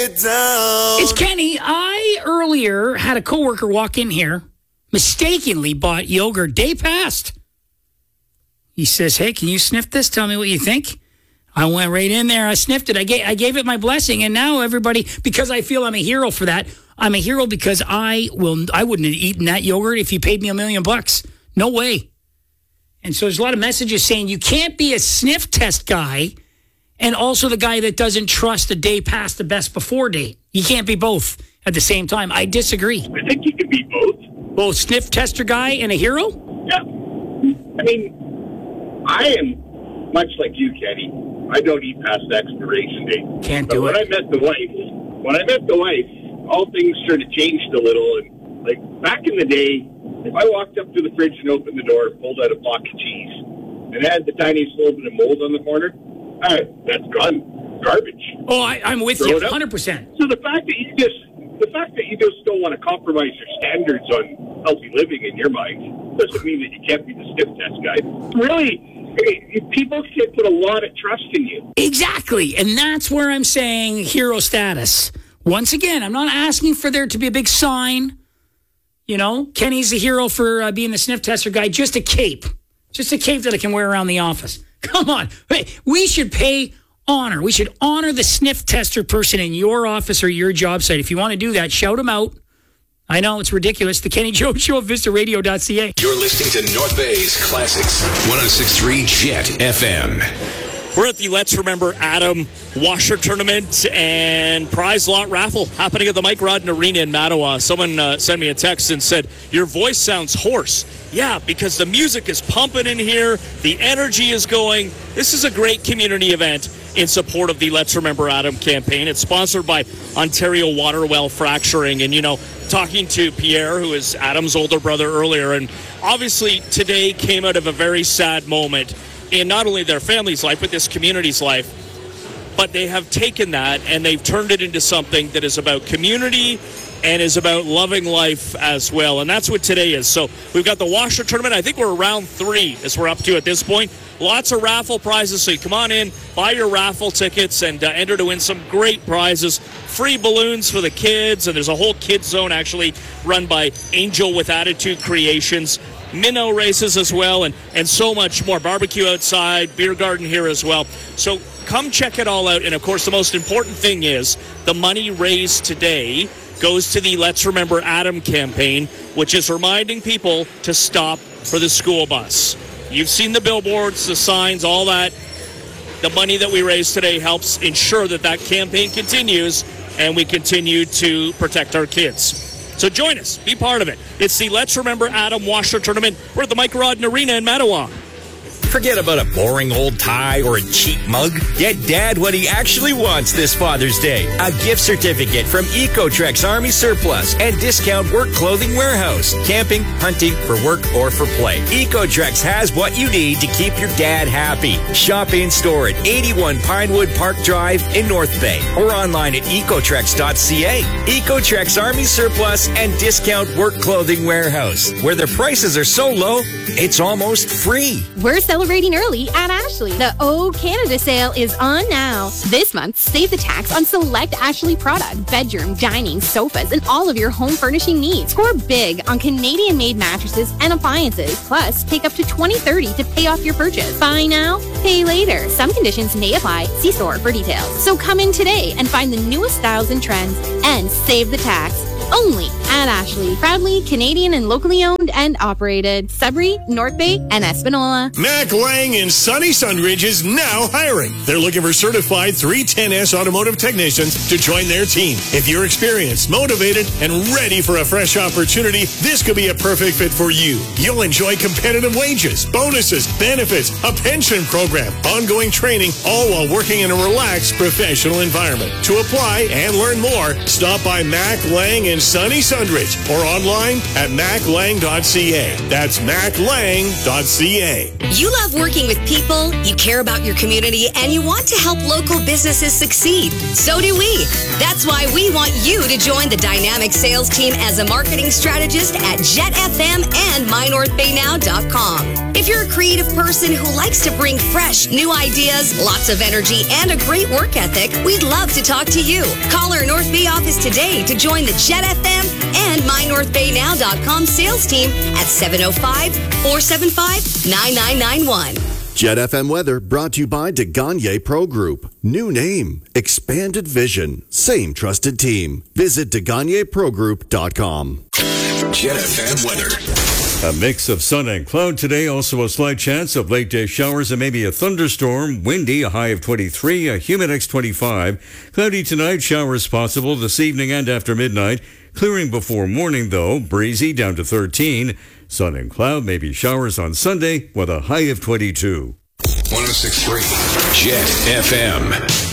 it down. It's Kenny. I earlier had a coworker walk in here, mistakenly bought yogurt day past. He says, hey, can you sniff this? Tell me what you think. I went right in there. I sniffed it. I gave it my blessing. And now everybody, because I feel I'm a hero for that, I'm a hero because I wouldn't have eaten that yogurt if you paid me $1 million. No way. And so there's a lot of messages saying you can't be a sniff test guy and also the guy that doesn't trust the day past the best before date. You can't be both at the same time. I disagree. I think you can be both. Both sniff tester guy and a hero? Yeah. I mean, I am much like you, Kenny. I don't eat past the expiration date. Can't do it. When I met the wife, all things sort of changed a little. And like back in the day, if I walked up to the fridge and opened the door, pulled out a block of cheese, and it had the tiniest little bit of mold on the corner, that's gone. Garbage. Oh, I'm with you 100%. So the fact that you just don't want to compromise your standards on healthy living in your mind doesn't mean that you can't be the sniff test guy. Really, people can put a lot of trust in you. Exactly. And that's where I'm saying hero status. Once again, I'm not asking for there to be a big sign. You know, Kenny's a hero for being the sniff tester guy. Just a cape. Just a cape that I can wear around the office. Come on. Hey, we should pay honor. We should honor the sniff tester person in your office or your job site. If you want to do that, shout them out. I know, it's ridiculous. The Kenny Joe Show at VistaRadio.ca. You're listening to North Bay's Classics, 106.3 Jet FM. We're at the Let's Remember Adam Washer Tournament and prize lot raffle happening at the Mike Rodden Arena in Mattawa. Someone sent me a text and said, your voice sounds hoarse. Yeah, because the music is pumping in here. The energy is going. This is a great community event in support of the Let's Remember Adam campaign. It's sponsored by Ontario Waterwell Fracturing. And, you know, talking to Pierre, who is Adam's older brother, earlier, and obviously today came out of a very sad moment in not only their family's life, but this community's life. But they have taken that and they've turned it into something that is about community and is about loving life as well. And that's what today is. So we've got the Washer Tournament. I think we're round 3 as we're up to at this point. Lots of raffle prizes. So you come on in, buy your raffle tickets, and enter to win some great prizes. Free balloons for the kids. And there's a whole kids zone actually run by Angel with Attitude Creations. Minnow races as well, and so much more. Barbecue outside, beer garden here as well. So come check it all out. And, of course, the most important thing is the money raised today goes to the Let's Remember Adam campaign, which is reminding people to stop for the school bus. You've seen the billboards, the signs, all that. The money that we raise today helps ensure that that campaign continues and we continue to protect our kids. So join us. Be part of it. It's the Let's Remember Adam Washer Tournament. We're at the Mike Rodden Arena in Mattawa. Forget about a boring old tie or a cheap mug. Get Dad what he actually wants this Father's Day. A gift certificate from Ecotrex Army Surplus and Discount Work Clothing Warehouse. Camping, hunting, for work, or for play. Ecotrex has what you need to keep your dad happy. Shop in store at 81 Pinewood Park Drive in North Bay or online at ecotrex.ca. Ecotrex Army Surplus and Discount Work Clothing Warehouse, where the prices are so low, it's almost free. We're celebrating early at Ashley. The O Canada sale is on now. This month, save the tax on select Ashley product, bedroom, dining, sofas, and all of your home furnishing needs. Score big on Canadian-made mattresses and appliances. Plus, take up to $20.30 to pay off your purchase. Buy now, pay later. Some conditions may apply. See store for details. So come in today and find the newest styles and trends and save the tax. Only at Ashley. Proudly Canadian and locally owned and operated. Sudbury, North Bay, and Espanola. Mac Lang in sunny Sunridge is now hiring. They're looking for certified 310S automotive technicians to join their team. If you're experienced, motivated, and ready for a fresh opportunity, this could be a perfect fit for you. You'll enjoy competitive wages, bonuses, benefits, a pension program, ongoing training, all while working in a relaxed professional environment. To apply and learn more, stop by Mac Lang in in sunny Sundridge or online at maclang.ca. That's maclang.ca. You love working with people, you care about your community, and you want to help local businesses succeed. So do we. That's why we want you to join the dynamic sales team as a marketing strategist at Jet FM and MyNorthBayNow.com. If you're a creative person who likes to bring fresh, new ideas, lots of energy, and a great work ethic, we'd love to talk to you. Call our North Bay office today to join the Jet FM and MyNorthBayNow.com sales team at 705-475-9991. Jet FM weather brought to you by DeGagne Pro Group. New name, expanded vision, same trusted team. Visit DeGagneProGroup.com. Jet FM weather. A mix of sun and cloud today. Also a slight chance of late day showers and maybe a thunderstorm. Windy, a high of 23, a Humidex 25. Cloudy tonight, showers possible this evening and after midnight. Clearing before morning though, breezy down to 13. Sun and cloud, maybe showers on Sunday with a high of 22. 106.3 Jet FM.